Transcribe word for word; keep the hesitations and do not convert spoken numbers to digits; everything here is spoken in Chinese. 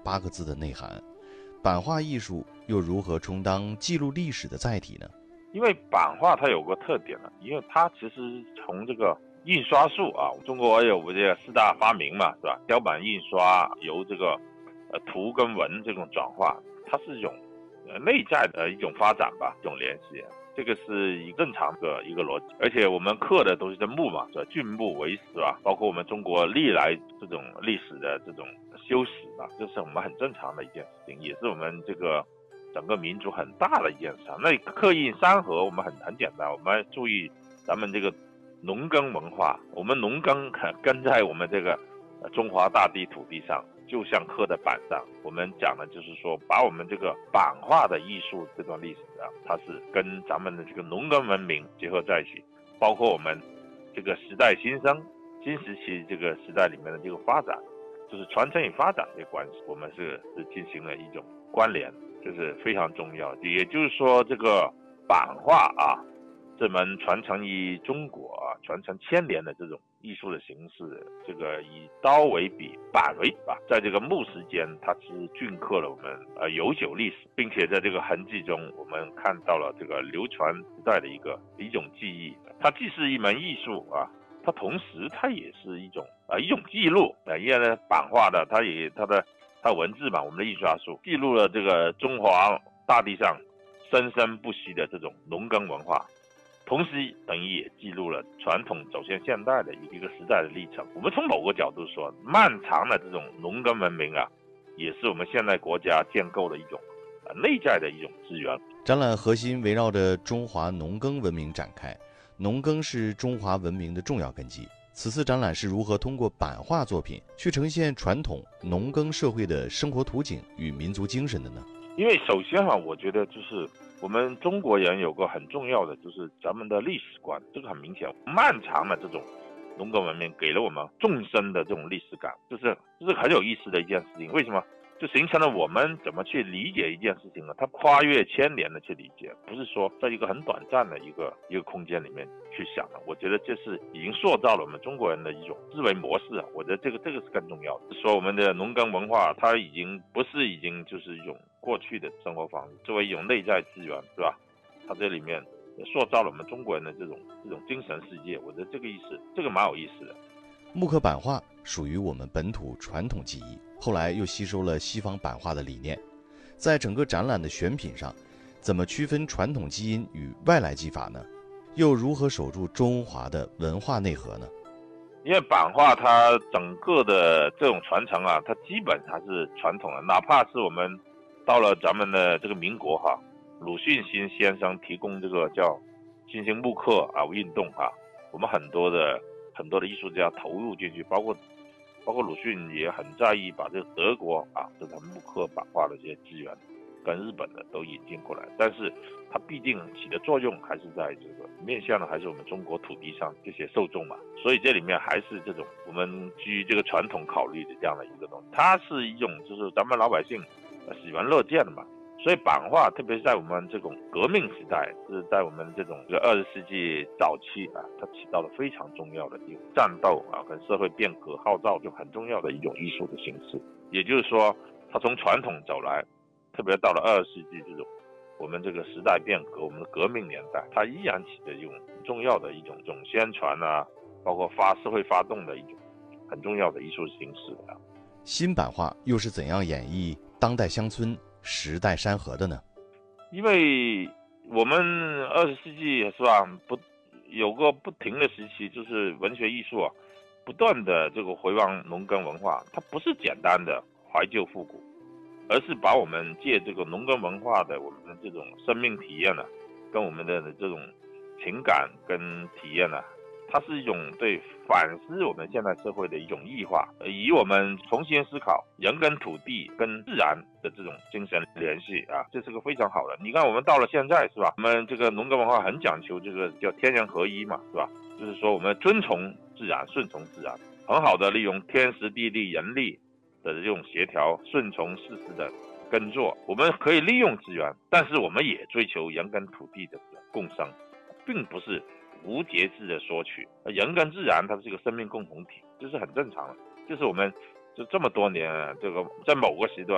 八个字的内涵。版画艺术又如何充当记录历史的载体呢？ 因为版画它有个特点呢，因为它其实从这个印刷术啊，中国有这个四大发明嘛，是吧？雕版印刷由这个呃图跟文这种转化，它是一种呃内在的一种发展吧，一种联系。这个是一个正常的一个逻辑，而且我们刻的都是这木嘛，是吧？峻木为石吧，包括我们中国历来这种历史的这种修史啊，这是我们很正常的一件事情，也是我们这个整个民族很大的一件事。那刻印山河，我们很很简单，我们注意咱们这个农耕文化，我们农耕跟在我们这个中华大地土地上，就像刻在板上。我们讲的就是说，把我们这个版画的艺术这段历史啊，它是跟咱们的这个农耕文明结合在一起，包括我们这个时代新生、新时期这个时代里面的这个发展，就是传承与发展的关系，我们是是进行了一种关联，这是非常重要。也就是说，这个版画啊，这门传承于中国啊，传承千年的这种艺术的形式，这个以刀为笔，版为吧，在这个木石间，它是镌刻了我们呃悠久历史，并且在这个痕迹中，我们看到了这个流传时代的一个一种记忆。它既是一门艺术啊，它同时它也是一种啊、呃、一种记录啊，因为呢版画的它也它的它文字嘛，我们的印刷术记录了这个中华大地上生生不息的这种农耕文化。同时等于也记录了传统走向现代的一个时代的历程。我们从某个角度说，漫长的这种农耕文明啊，也是我们现代国家建构的一种呃内在的一种资源。 展览核心围绕着中华农耕文明展开，农耕是中华文明的重要根基。此次展览是如何通过版画作品去呈现传统农耕社会的生活图景与民族精神的呢？ 因为首先啊，我觉得就是我们中国人有个很重要的，就是咱们的历史观，这个很明显。漫长的这种农耕文明给了我们纵深的这种历史感，就是这是很有意思的一件事情。为什么？就形成了我们怎么去理解一件事情呢？它跨越千年的去理解，不是说在一个很短暂的一个一个空间里面去想的。我觉得这是已经塑造了我们中国人的一种思维模式啊。我觉得这个这个是更重要的。说我们的农耕文化，它已经不是已经就是一种过去的生活方式，作为一种内在资源，是吧？它这里面塑造了我们中国人的这种这种精神世界。我觉得这个意思，这个蛮有意思的。 木刻版画属于我们本土传统技艺，后来又吸收了西方版画的理念。在整个展览的选品上，怎么区分传统基因与外来技法呢？又如何守住中华的文化内核呢？ 因为版画它整个的这种传承啊，它基本还是传统的，哪怕是我们到了咱们的这个民国哈，鲁迅新先生提供这个叫新兴木刻啊运动啊，我们很多的很多的艺术家投入进去，包括包括鲁迅也很在意把这个德国啊这种木刻版画的这些资源跟日本的都引进过来，但是它毕竟起的作用还是在这个面向的还是我们中国土地上这些受众嘛，所以这里面还是这种我们基于这个传统考虑的这样的一个东西，它是一种就是咱们老百姓喜闻乐见的嘛。所以版画，特别是在我们这种革命时代，是在我们这种这个二十世纪早期啊，它起到了非常重要的一种战斗啊，跟社会变革号召就很重要的一种艺术的形式。也就是说，它从传统走来，特别到了二十世纪这种我们这个时代变革，我们的革命年代，它依然起着一种重要的一种这种宣传啊，包括发社会发动的一种很重要的艺术形式啊。 新版画又是怎样演绎当代乡村时代山河的呢？ 因为我们二十世纪是吧，不有个不停的时期，就是文学艺术啊，不断的这个回望农耕文化，它不是简单的怀旧复古，而是把我们借这个农耕文化的我们的这种生命体验呢、啊，跟我们的这种情感跟体验呢、啊，它是一种对反思我们现代社会的一种异化，以我们重新思考人跟土地跟自然的这种精神联系啊，这是个非常好的。你看我们到了现在是吧，我们这个农耕文化很讲求这个叫天人合一嘛，是吧？就是说我们遵从自然，顺从自然，很好的利用天时地利人力的这种协调，顺从事实的耕作。我们可以利用资源，但是我们也追求人跟土地的共生，并不是无节制的索取。人跟自然它是一个生命共同体，这是很正常的。就是我们就这么多年，这个在某个时段